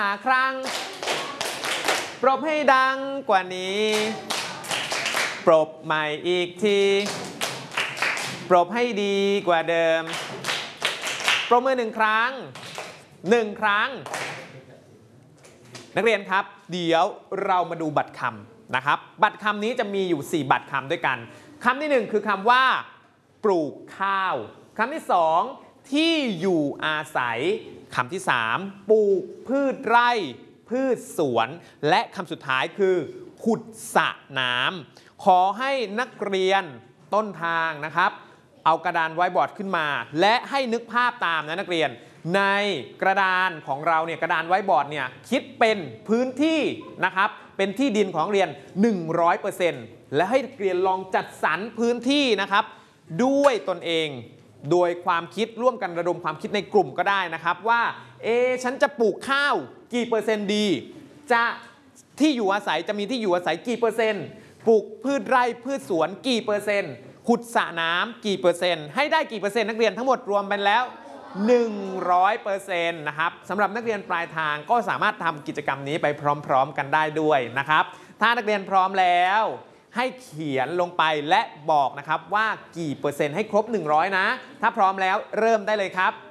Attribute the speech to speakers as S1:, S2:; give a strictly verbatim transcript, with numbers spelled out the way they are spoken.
S1: หาครั้งปรบให้ดังกว่านี้ปรบใหม่อีกทีปรบให้ดีกว่าเดิมปรบมือหนึ่งครั้งหนึ่งครั้งนักเรียนครับเดี๋ยวเรามาดูบัตรคำนะครับบัตรคำนี้จะมีอยู่สี่บัตรคำด้วยกันคำที่หนึ่งคือคำว่าปลูกข้าวคำที่สองที่อยู่อาศัยคำที่สามปลูกพืชไร่พืชสวนและคำสุดท้ายคือขุดสระน้ำขอให้นักเรียนต้นทางนะครับเอากระดานไว้บอร์ดขึ้นมาและให้นึกภาพตามนะนักเรียนในกระดานของเราเนี่ยกระดานไว้บอร์ดเนี่ยคิดเป็นพื้นที่นะครับเป็นที่ดินของเรียน หนึ่งร้อยเปอร์เซ็นต์ และให้นักเรียนลองจัดสรรพื้นที่นะครับด้วยตนเองโดยความคิดร่วมกันระดมความคิดในกลุ่มก็ได้นะครับว่าเอฉันจะปลูกข้าวกี่เปอร์เซ็นต์ดีจะที่อยู่อาศัยจะมีที่อยู่อาศัยกี่เปอร์เซ็นต์ปลูกพืชไร่พืชสวนกี่เปอร์เซ็นต์ขุดสระน้ำกี่เปอร์เซ็นต์ให้ได้กี่เปอร์เซ็นต์นักเรียนทั้งหมดรวมเป็นแล้ว หนึ่งร้อยเปอร์เซ็นต์ นะครับสำหรับนักเรียนปลายทางก็สามารถทำกิจกรรมนี้ไปพร้อมๆกันได้ด้วยนะครับถ้านักเรียนพร้อมแล้วให้เขียนลงไปและบอกนะครับว่ากี่เปอร์เซ็นต์ให้ครบหนึ่งร้อยนะถ้าพร้อมแล้วเริ่มได้เลยครับ